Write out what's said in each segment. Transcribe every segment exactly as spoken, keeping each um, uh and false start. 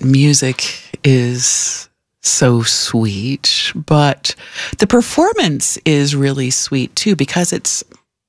that music is so sweet, but the performance is really sweet too, because it's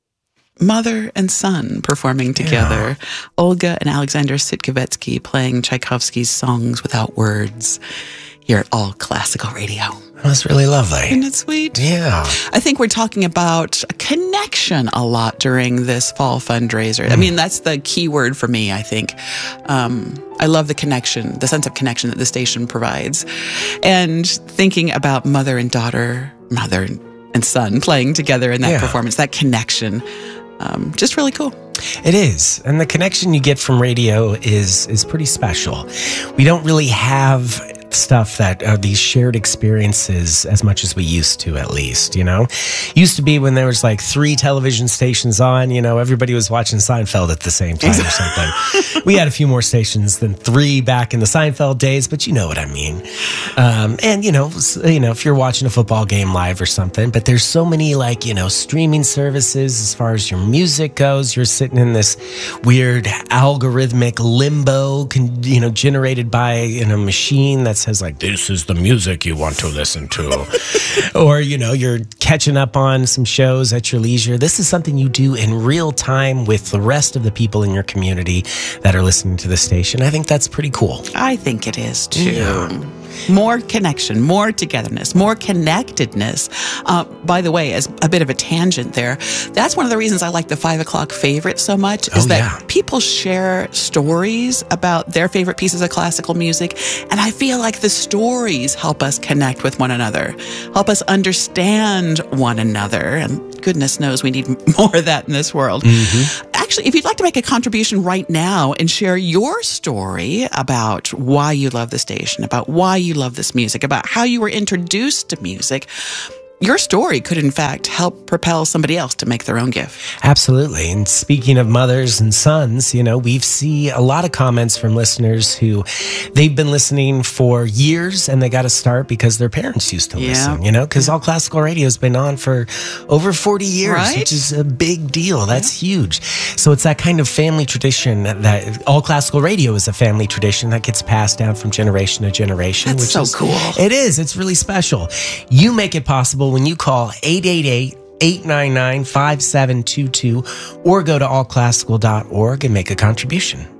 mother and son performing together. Yeah. Olga and Alexander Sitkovetsky playing Tchaikovsky's songs without words here at All Classical Radio. That's really lovely. Isn't it sweet? Yeah. I think we're talking about a connection a lot during this fall fundraiser. Mm. I mean, that's the key word for me, I think. Um, I love the connection, the sense of connection that the station provides. And thinking about mother and daughter, mother and son playing together in that yeah. performance, that connection, um, just really cool. It is. And the connection you get from radio is is pretty special. We don't really have stuff that are these shared experiences as much as we used to, at least, you know? Used to be when there was like three television stations on, you know, everybody was watching Seinfeld at the same time or something. We had a few more stations than three back in the Seinfeld days, but you know what I mean. Um, and, you know, you know, if you're watching a football game live or something, but there's so many, like, you know, streaming services as far as your music goes. You're sitting in this weird algorithmic limbo, you know, generated by, you know, a machine that's says like, this is the music you want to listen to. Or, you know, you're catching up on some shows at your leisure. This is something you do in real time with the rest of the people in your community that are listening to the station. I think that's pretty cool. I think it is too. Yeah. More connection, more togetherness, more connectedness. Uh, by the way, as a bit of a tangent there, that's one of the reasons I like the five o'clock favorite so much, is oh, that yeah. people share stories about their favorite pieces of classical music. And I feel like the stories help us connect with one another, help us understand one another. And goodness knows we need more of that in this world. Mm-hmm. Actually, if you'd like to make a contribution right now and share your story about why you love the station, about why you love this music, about how you were introduced to music, your story could, in fact, help propel somebody else to make their own gift. Absolutely. And speaking of mothers and sons, you know, we see a lot of comments from listeners who they've been listening for years and they got to start because their parents used to yeah. listen, you know, because yeah. All Classical Radio has been on for over forty years, right? Which is a big deal. That's yeah. huge. So it's that kind of family tradition that, that All Classical Radio is a family tradition that gets passed down from generation to generation. That's which so is, cool. It is. It's really special. You make it possible when you call eight eight eight, eight nine nine, five seven two two or go to all classical dot org and make a contribution.